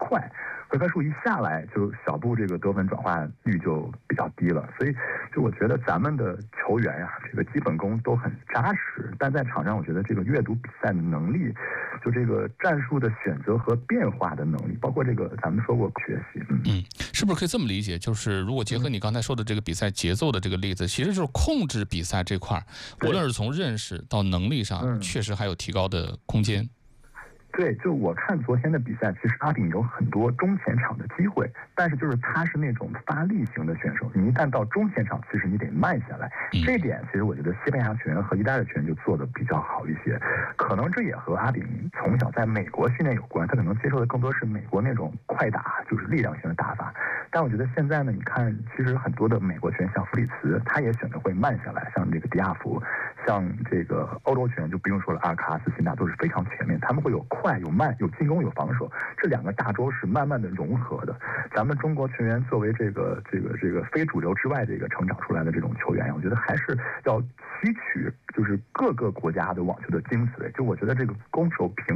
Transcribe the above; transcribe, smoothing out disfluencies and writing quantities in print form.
快，回合数一下来，就小布这个得分转化率就比较低了。所以就我觉得咱们的球员呀，这个基本功都很扎实，但在场上我觉得这个阅读比赛的能力，就这个战术的选择和变化的能力，包括这个咱们说过学习， 是不是可以这么理解？就是如果结合你刚才说的这个比赛节奏的这个例子，其实就是控制比赛这块，无论是从认识到能力上，确实还有提高的空间。 对，就我看昨天的比赛，其实阿炳有很多中前场的机会，但是就是他是那种发力型的选手，你一旦到中前场，其实你得慢下来。这点其实我觉得西班牙球员和意大利球员就做的比较好一些，可能这也和阿炳从小在美国训练有关，他可能接受的更多是美国那种快打，就是力量型的打法。但我觉得现在呢，你看，其实很多的美国球员像弗里茨，他也选择会慢下来，像这个迪亚福，像这个欧洲球员就不用说了，阿尔卡斯、辛纳都是非常全面，他们会有快有慢，有进攻有防守，这两个大洲是慢慢的融合的。咱们中国球员作为这个非主流之外的一个成长出来的这种球员，我觉得还是要吸取就是各个国家的网球的精髓。就我觉得这个攻守平